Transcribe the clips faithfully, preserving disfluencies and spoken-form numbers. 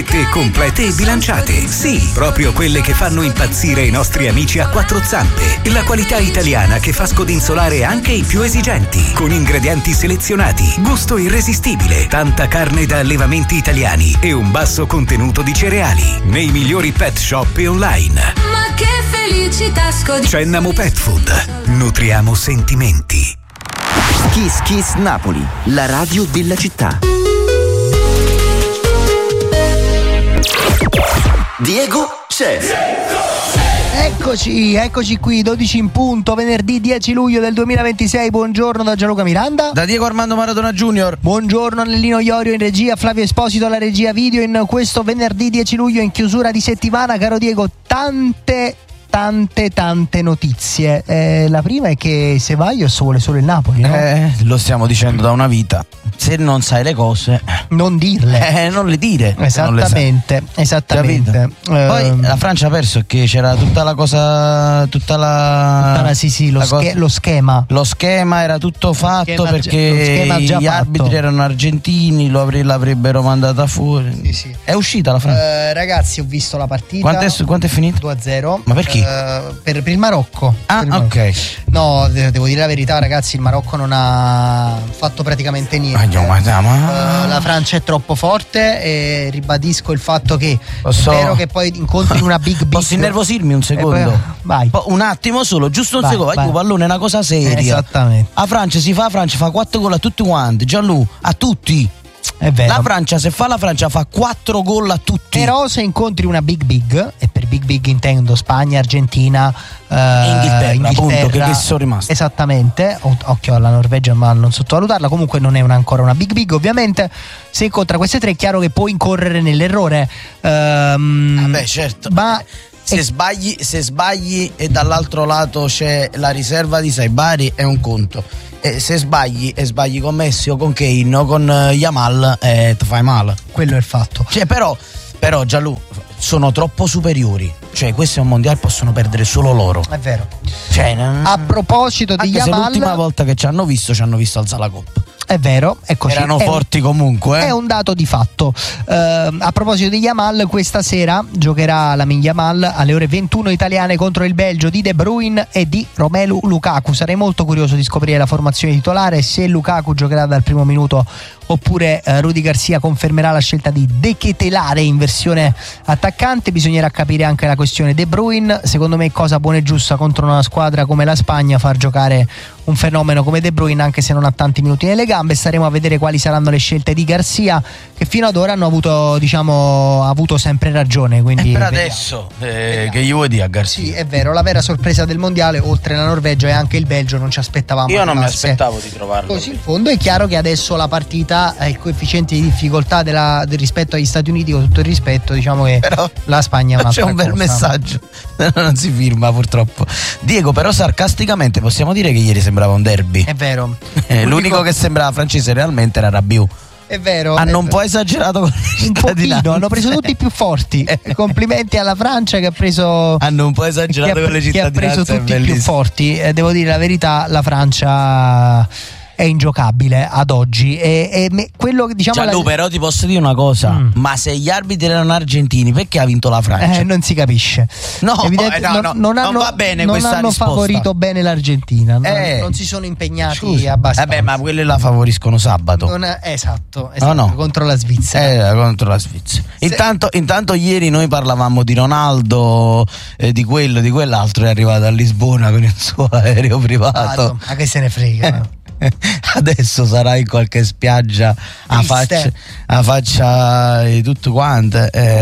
Complete e bilanciate. Sì, proprio quelle che fanno impazzire i nostri amici a quattro zampe. La qualità italiana che fa scodinzolare anche i più esigenti. Con ingredienti selezionati, gusto irresistibile, tanta carne da allevamenti italiani e un basso contenuto di cereali. Nei migliori pet shop e online. Ma che felicità scodinzolare. Cennamo Pet Food. Nutriamo sentimenti. Kiss Kiss Napoli, la radio della città. Diego c'è. Eccoci, eccoci qui, dodici in punto, venerdì dieci luglio del duemilaventisei. Buongiorno da Gianluca Miranda. Da Diego Armando Maradona Junior. Buongiorno Annellino Iorio in regia, Flavio Esposito alla regia video in questo venerdì dieci luglio in chiusura di settimana. Caro Diego, tante tante tante notizie. Eh, la prima è che Ceballos vuole solo il Napoli, no? Eh, lo stiamo dicendo da una vita. Se non sai le cose, non dirle. Eh, non le dire. Esattamente, non le esattamente. Eh, Poi la Francia ha perso che c'era tutta la cosa, tutta la, tutta la sì sì, lo, la sche- cosa, lo schema. Lo schema era tutto fatto schema, perché gli fatto. arbitri erano argentini, lo avre- l'avrebbero mandata fuori. Sì, sì. È uscita la Francia. Eh, ragazzi, ho visto la partita. Quanto è, quanto è finito? due a zero. Ma per chi? Eh, per, per il Marocco. Ah, per il Marocco. ok. No, de- devo dire la verità, ragazzi, il Marocco non ha fatto praticamente niente. Ah, ma, ma... Uh, la Francia è troppo forte e ribadisco il fatto che Posso... spero che poi incontri una big big. Posso innervosirmi un secondo? Poi... Vai. Un attimo solo, giusto un vai, secondo. vai. Il pallone è una cosa seria. Esattamente. La Francia si fa, la Francia fa quattro gol a tutti quanti. Gianlu, a tutti. È vero. La Francia, se fa la Francia, fa quattro gol a tutti. Però se incontri una big big, e per big big intendo Spagna, Argentina, eh, Inghilterra, Inghilterra, appunto, che, che sono rimasti. Esattamente, occhio alla Norvegia, ma non sottovalutarla. Comunque non è una, ancora una big big, ovviamente. Se incontra queste tre è chiaro che può incorrere nell'errore. Ehm, ah beh, certo. Ma se e... sbagli, se sbagli e dall'altro lato c'è la riserva di Saibari è un conto. E se sbagli e sbagli con Messi o con Kane o con uh, Yamal, eh, ti fai male. Quello è il fatto. Cioè, però, però Gianlu, sono troppo superiori. Cioè, questo è un mondiale, possono perdere solo loro. È vero. Cioè, a proposito di anche Yamal, se l'ultima volta che ci hanno visto, ci hanno visto alzare la coppa. È vero, è così. Erano è forti un, comunque. Eh? È un dato di fatto. Uh, a proposito di Yamal, questa sera giocherà Lamine Yamal alle ore ventuno italiane contro il Belgio di De Bruyne e di Romelu Lukaku. Sarei molto curioso di scoprire la formazione titolare, se Lukaku giocherà dal primo minuto oppure uh, Rudy Garcia confermerà la scelta di De Ketelare in versione attaccante. Bisognerà capire anche la questione De Bruyne. Secondo me cosa buona e giusta contro una squadra come la Spagna far giocare un fenomeno come De Bruyne, anche se non ha tanti minuti nelle gambe. Staremo a vedere quali saranno le scelte di Garcia, che fino ad ora hanno avuto, diciamo, ha avuto sempre ragione. Quindi e per vediamo. adesso eh, che gli vuoi dire a Garcia? Sì, è vero, la vera sorpresa del mondiale, oltre la Norvegia e anche il Belgio, non ci aspettavamo. Io non mi arrivasse. aspettavo di trovarlo. Così in fondo è chiaro che adesso la partita, eh, il coefficiente di difficoltà della, del rispetto agli Stati Uniti, con tutto il rispetto, diciamo che però la Spagna è un'altra c'è un bel cosa. messaggio. Non si firma purtroppo. Diego, però sarcasticamente possiamo dire che ieri sembrava un derby. È vero. Eh, l'unico che sembrava francese realmente era Rabiot. È vero. Hanno è un po' esagerato con le un pochino, hanno preso tutti i più forti. Complimenti alla Francia che ha preso hanno un po' esagerato che ha, con le cittadinanze. Che ha preso tutti i più forti. Eh, devo dire la verità, la Francia è ingiocabile ad oggi e, e me, quello che diciamo Gianlu, la... però ti posso dire una cosa, mm. ma se gli arbitri erano argentini, perché ha vinto la Francia? Eh, non si capisce. No, Evidente, eh, no, non, no, non, hanno, non va bene non questa hanno risposta. favorito bene l'Argentina, non, eh. non si sono impegnati Scusa. abbastanza. Vabbè, ma quelle la favoriscono sabato. Non è, esatto, esatto oh, no. contro la Svizzera. Eh, contro la Svizzera. Se... Intanto, intanto ieri noi parlavamo di Ronaldo, eh, di quello, di quell'altro, è arrivato a Lisbona con il suo aereo privato. Ma che se ne frega. Adesso sarà in qualche spiaggia a faccia, a faccia di tutto quanto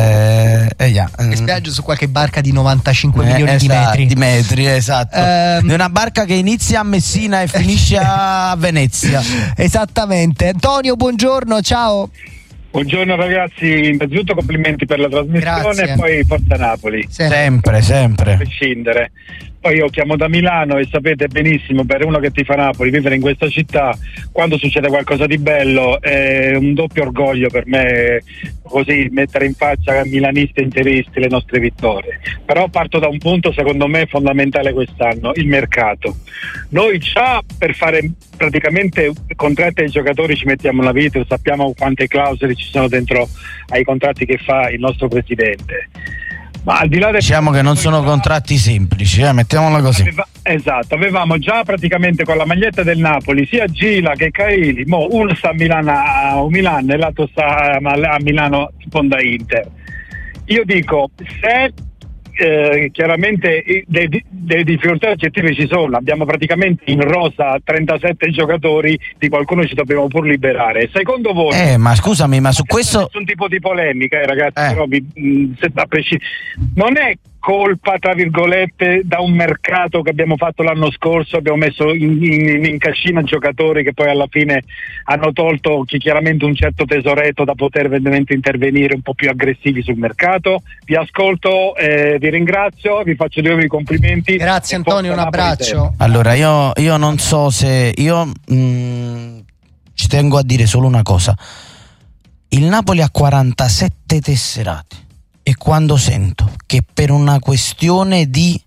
e, e yeah. spiaggia su qualche barca di novantacinque eh, milioni esatto, di metri di metri esatto um, di una barca che inizia a Messina e finisce a Venezia. Esattamente. Antonio, buongiorno, ciao. Buongiorno ragazzi, innanzitutto complimenti per la trasmissione. Grazie. E poi Forza Napoli. Sempre, sempre. A prescindere. Poi io chiamo da Milano e sapete benissimo, per uno che tifa Napoli, vivere in questa città, quando succede qualcosa di bello è un doppio orgoglio per me, così mettere in faccia a milanisti e interisti le nostre vittorie. Però parto da un punto secondo me fondamentale quest'anno, il mercato. Noi già per fare praticamente contratti ai giocatori ci mettiamo la vita, sappiamo quante clausole ci sono dentro ai contratti che fa il nostro presidente. Ma al di là del... Diciamo che non sono contratti semplici, eh, mettiamola così. Aveva, esatto, avevamo già praticamente con la maglietta del Napoli sia Gila che Caili, mo uno sta a Milano, a Milano e l'altro sta a Milano Fonda Inter. Io dico, se eh, chiaramente delle, delle difficoltà oggettive ci sono, abbiamo praticamente in rosa trentasette giocatori, di qualcuno ci dobbiamo pur liberare. Secondo voi... Eh, ma scusami, ma su questo... Nessun tipo di polemica, eh, ragazzi, eh. però vi, mh, se, a precis- non è colpa, tra virgolette, da un mercato che abbiamo fatto l'anno scorso, abbiamo messo in, in, in cascina giocatori che poi alla fine hanno tolto chi, chiaramente un certo tesoretto da poter eventualmente intervenire un po' più aggressivi sul mercato. Vi ascolto, eh, vi ringrazio, vi faccio due complimenti. Grazie Antonio, un abbraccio. Allora io, io non so se io mh, ci tengo a dire solo una cosa: il Napoli ha quarantasette tesserati. E quando sento che per una questione di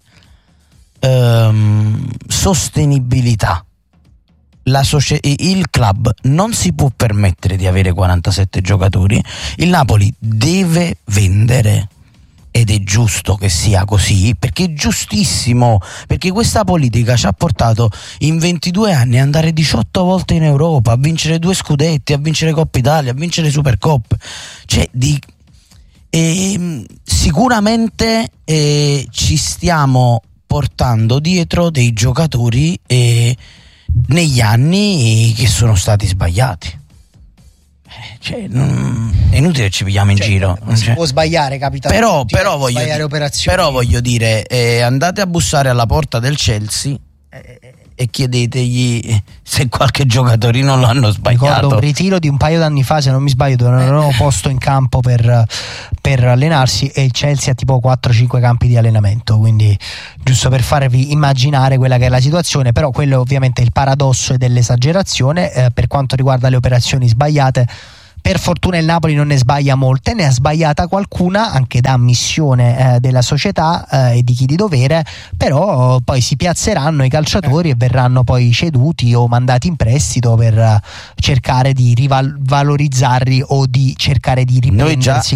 ehm, sostenibilità la socie- il club non si può permettere di avere quarantasette giocatori, il Napoli deve vendere. Ed è giusto che sia così, perché è giustissimo, perché questa politica ci ha portato in ventidue anni a andare diciotto volte in Europa, a vincere due scudetti, a vincere Coppa Italia, a vincere Supercoppe. Cioè di E sicuramente eh, ci stiamo portando dietro dei giocatori eh, negli anni che sono stati sbagliati. Eh, cioè, non, è inutile che ci pigliamo in cioè, giro. Non si cioè, può sbagliare, capita. però, però, voglio, sbagliare di- operazioni. però voglio dire, eh, andate a bussare alla porta del Chelsea eh, e chiedetegli se qualche giocatorino lo hanno Ricordo sbagliato. un ritiro di un paio d'anni fa, se non mi sbaglio, dove non avevano posto in campo per, per allenarsi, e il Chelsea ha tipo quattro cinque campi di allenamento, quindi giusto per farvi immaginare quella che è la situazione. Però quello è ovviamente il paradosso e dell'esagerazione. Eh, per quanto riguarda le operazioni sbagliate, per fortuna il Napoli non ne sbaglia molte, ne ha sbagliata qualcuna anche da ammissione eh, della società eh, e di chi di dovere, però poi si piazzeranno i calciatori e verranno poi ceduti o mandati in prestito per eh, cercare di rivalorizzarli o di cercare di riprendersi.